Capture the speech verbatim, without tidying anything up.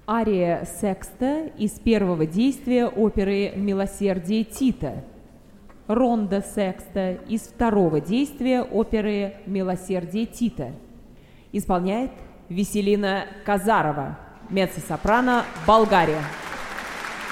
Ария секста из первого действия оперы «Милосердие Тита». Ронда секста из второго действия оперы «Милосердие Тита». Исполняет Веселина Казарова, меццо-сопрано, Болгария.